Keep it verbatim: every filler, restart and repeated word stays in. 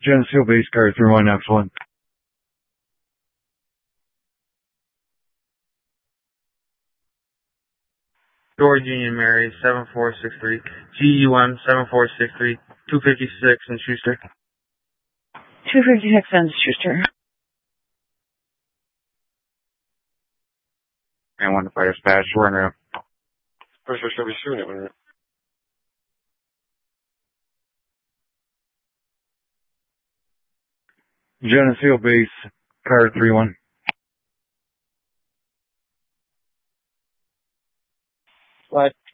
Geneseo base car three one, excellent. George Union Mary, seven four six three, G U M seven four six three, two fifty-six in Schuster. two fifty-six in Schuster. And one to fire dispatch, we're en route. First service soon, en route. Geneseo base car three one. Flight